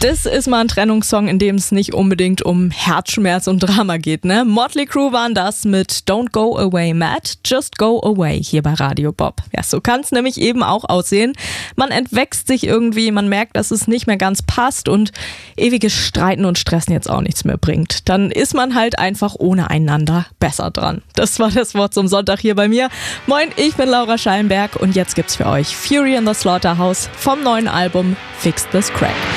Das ist mal ein Trennungssong, in dem es nicht unbedingt um Herzschmerz und Drama geht, ne? Motley Crue waren das mit Don't Go Away Mad, Just Go Away hier bei Radio Bob. Ja, so kann es nämlich eben auch aussehen. Man entwächst sich irgendwie, man merkt, dass es nicht mehr ganz passt und ewiges Streiten und Stressen jetzt auch nichts mehr bringt. Dann ist man halt einfach ohne einander besser dran. Das war das Wort zum Sonntag hier bei mir. Moin, ich bin Laura Schallenberg und jetzt gibt's für euch Fury in the Slaughterhouse vom neuen Album Fix This Crack.